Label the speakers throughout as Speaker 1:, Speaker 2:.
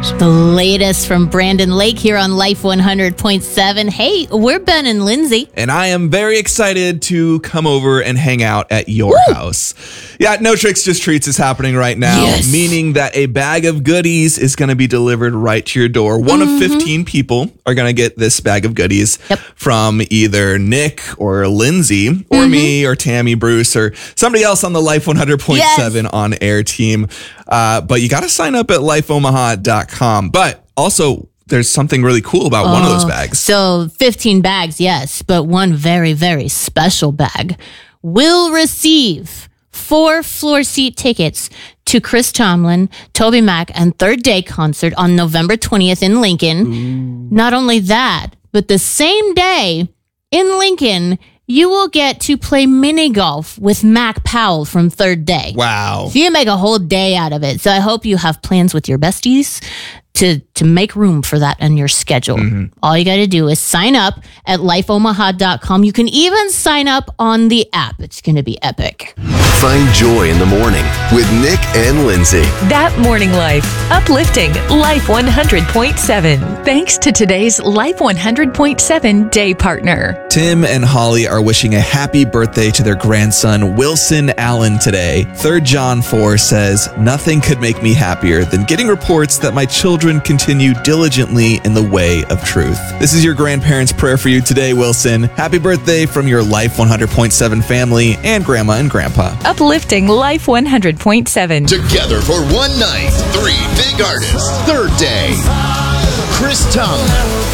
Speaker 1: The latest from Brandon Lake here on Life 100.7. Hey, we're Ben and Lindsay.
Speaker 2: And I am very excited to come over and hang out at your house. Yeah, No Tricks, Just Treats is happening right now, meaning that a bag of goodies is going to be delivered right to your door. One of 15 people are going to get this bag of goodies from either Nick or Lindsay or me or Tammy, Bruce, or somebody else on the Life 100.7 on air team. But you got to sign up at lifeomaha.com. But also, there's something really cool about one of those bags.
Speaker 1: So 15 bags, yes, but one very, very special bag will receive 4 floor seat tickets to Chris Tomlin, Toby Mac, and Third Day concert on November 20th in Lincoln. Not only that, but the same day in Lincoln, you will get to play mini golf with Mac Powell from Third Day.
Speaker 2: Wow.
Speaker 1: So you make a whole day out of it. So I hope you have plans with your besties to make room for that in your schedule. All you got to do is sign up at lifeomaha.com. You can even sign up on the app. It's going to be epic.
Speaker 3: Find joy in the morning with Nick and Lindsay.
Speaker 4: That morning life. Uplifting Life 100.7. Thanks to today's Life 100.7 day partner.
Speaker 2: Tim and Holly are wishing a happy birthday to their grandson, Wilson Allen, today. 3 John 4 says, "Nothing could make me happier than getting reports that my children continue diligently in the way of truth." This is your grandparents' prayer for you today, Wilson. Happy birthday from your Life 100.7 family and Grandma and Grandpa.
Speaker 4: Uplifting Life 100.7.
Speaker 3: Together for one night, 3 big artists. Third Day, Chris Tomlin,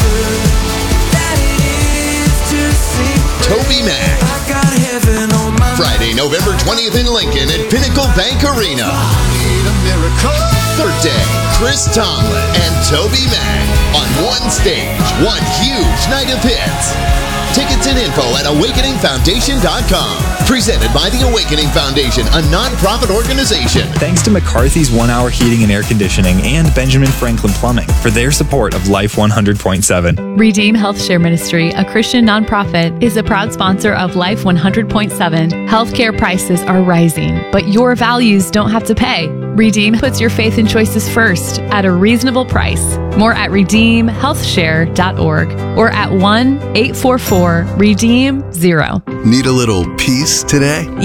Speaker 3: Toby Mac. Friday, November 20th in Lincoln at Pinnacle Bank Arena. Third Day, Chris Tomlin and Toby Mac on one stage, one huge night of hits. Tickets and info at awakeningfoundation.com. Presented by the Awakening Foundation, a non-profit organization.
Speaker 5: Thanks to McCarthy's 1 Hour Heating and Air Conditioning and Benjamin Franklin Plumbing for their support of Life 100.7.
Speaker 6: Redeem Health Share Ministry, a Christian nonprofit, is a proud sponsor of Life 100.7. Healthcare prices are rising, but your values don't have to pay. Redeem puts your faith and choices first at a reasonable price. More at redeemhealthshare.org or at 1-844-REDEEM-0.
Speaker 3: Need a little peace today?